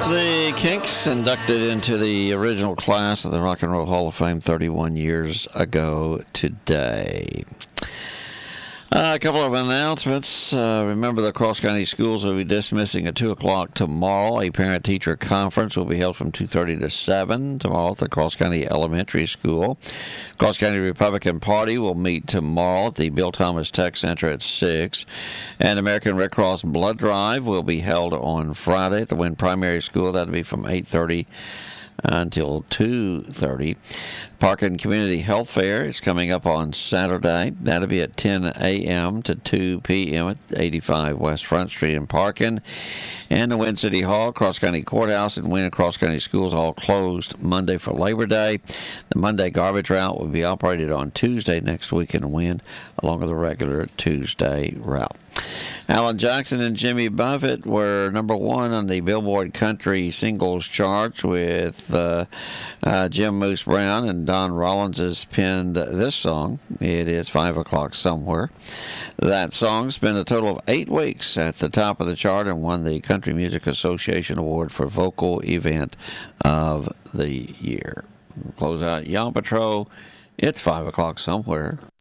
The Kinks inducted into the original class of the Rock and Roll Hall of Fame 31 years ago today. A couple of announcements. Remember, the Cross County Schools will be dismissing at 2 o'clock tomorrow. A parent-teacher conference will be held from 2:30 to 7 tomorrow at the Cross County Elementary School. Cross County Republican Party will meet tomorrow at the Bill Thomas Tech Center at 6. And American Red Cross Blood Drive will be held on Friday at the Wynn Primary School. That'll be from 8:30 until 2:30. Park and Community Health Fair is coming up on Saturday. That'll be at 10 a.m. to 2 p.m. at 85 West Front Street in Parkin. And the Wynn City Hall, Cross County Courthouse, and Wynn and Cross County Schools all closed Monday for Labor Day. The Monday garbage route will be operated on Tuesday next week in Wynn, along with the regular Tuesday route. Alan Jackson and Jimmy Buffett were number one on the Billboard Country Singles charts, with Jim Moose Brown and Don Rollins has penned this song. It is 5 o'clock somewhere. That song spent a total of 8 weeks at the top of the chart and won the Country Music Association Award for Vocal Event of the Year. We'll close out Yon Patrol. It's 5 o'clock somewhere.